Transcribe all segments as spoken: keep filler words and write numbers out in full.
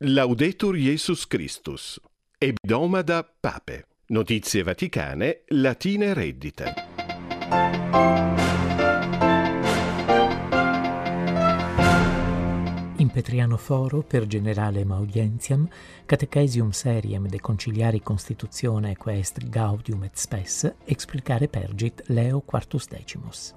Laudetur Jesus Christus. Hebdomada Pape. Notizie vaticane, latine reddite. Impetriano foro per generalem audientiam, catechesium seriem de conciliari constitutione quaest gaudium et spes, explicare pergit Leo quartus decimus.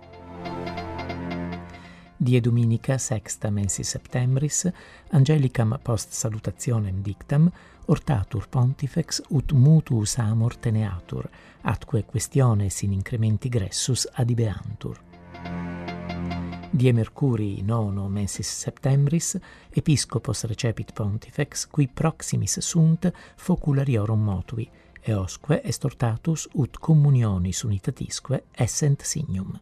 Die dominica sexta mensis septembris, angelicam post salutationem dictam, ortatur pontifex ut mutuus amor teneatur, atque questiones in incrementi gressus adibeantur. Die Mercurii nono mensis septembris, episcopos recepit pontifex, qui proximis sunt foculariorum motui, eosque est ortatus ut communionis unitatisque essent signum.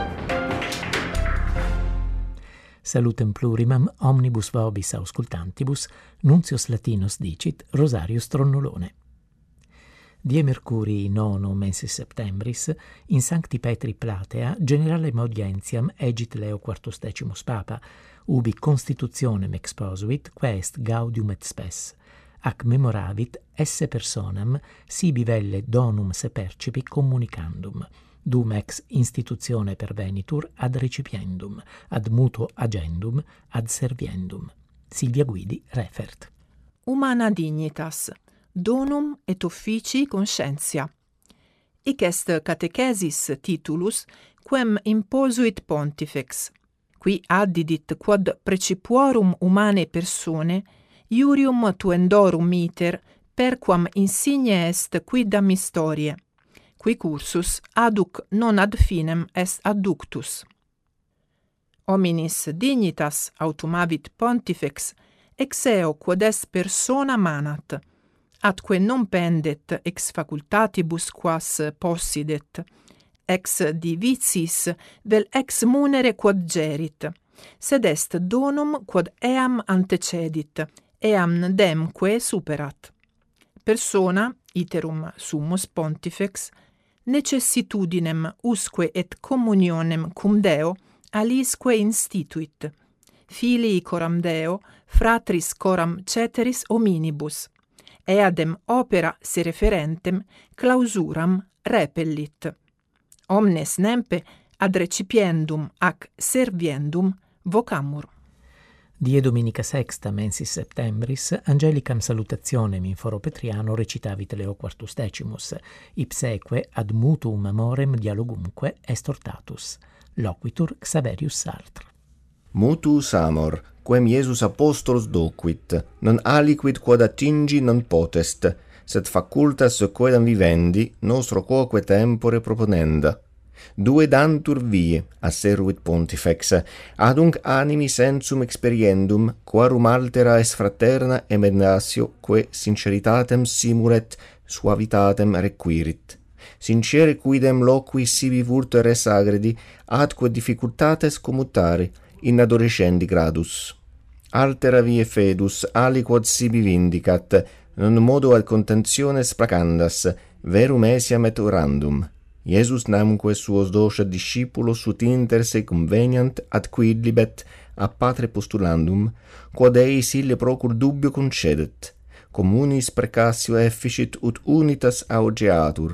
Salutem plurimam omnibus vobis auscultantibus, Nuntius Latinus dicit Rosarius Tronnolone. Die Mercurii nono mensis septembris, in Sancti Petri Platea, generalem audientiam egit Leo quartus decimus Papa, ubi constitutionem exposuit, quaest gaudium et spes, ac memoravit esse personam sibi velle donum se percipi communicandum, dum ex institutione pervenitur ad recipiendum, ad mutuo agendum, ad serviendum. Silvia Guidi refert. Humana dignitas, donum et officii conscientia. Hic est catechesis titulus quem imposuit pontifex, qui addidit quod precipuorum humanae persone iurium tuendorum iter perquam insigne est quidam historiae, qui cursus aduc non ad finem est adductus. Hominis dignitas autumavit pontifex ex eo quod est persona manat, atque non pendet ex facultatibus quas possidet, ex divitiis vel ex munere quod gerit, sed est donum quod eam antecedit, eam demque superat. Persona, iterum summus pontifex, necessitudinem usque et communionem cum Deo alisque instituit, filii coram Deo, fratris coram ceteris hominibus, eadem opera se referentem clausuram repellit. Omnes nempe ad recipiendum ac serviendum vocamur. Die dominica sexta mensis septembris, angelicam salutationem in foro Petriano recitavit Leo quartus decimus, ipseque ad mutuum amorem dialogumque est ortatus. Loquitur Xaverius Sartre. Mutuus amor, quem Iesus apostolus docuit, non aliquid quod attingi non potest, sed facultas quedam vivendi nostro quoque tempore proponenda. Due dantur vie, asseruit pontifex, adunc animi sensum experiendum, quarum altera est fraterna emendatio, que sinceritatem simulet, suavitatem requirit. Sincere quidem loqui sibi vulto res agredi, atque difficultates commutare, in adolescendi gradus. Altera vie fedus, aliquod sibi vindicat, non modo ad contentiones placandas, verum esiam et orandum. Iesus namque suos docet discipulos ut inter se conveniant ad quidlibet a patre postulandum, quod eis ille procur dubio concedet, communis precassio efficit ut unitas augeatur.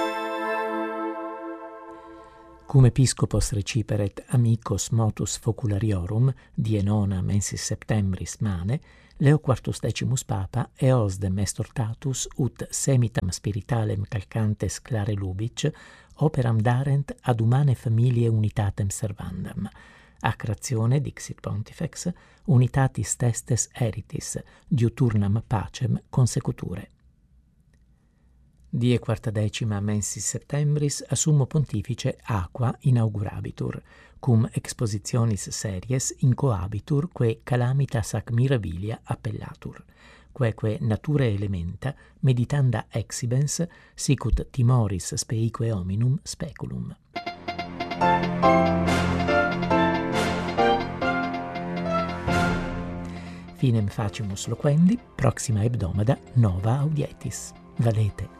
Cum episcopos reciperet amicos motus foculariorum, die nona mensis septembris mane, Leo quartus decimus Papa eosdem est ortatus ut semitam spiritalem calcantes clare lubic operam darent ad humane familiae unitatem servandam. Ac ratione, dixit pontifex, unitatis testes eritis, diuturnam pacem consecuture. Die quartadecima mensis septembris a summo pontifice aqua inaugurabitur, cum expositionis series incoabitur que calamitas ac mirabilia appellatur, queque natura elementa meditanda exhibens sicut timoris speique hominum speculum. Finem facimus loquendi, proxima hebdomada nova audietis. Valete.